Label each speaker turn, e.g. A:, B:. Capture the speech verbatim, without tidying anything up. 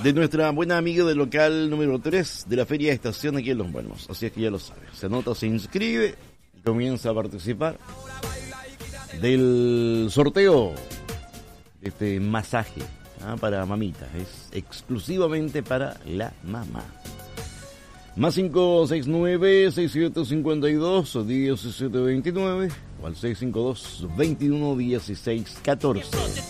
A: de nuestra buena amiga del local número tres de la Feria de Estación aquí en Los Buenos. Así es que ya lo sabe. Se anota, se inscribe y comienza a participar del sorteo de este masaje, ¿ah? Para mamitas. Es exclusivamente para la mamá. Más cinco seis nueve, seis siete cinco dos, diecisiete veintinueve o al seis cinco dos, veintiuno dieciséis catorce.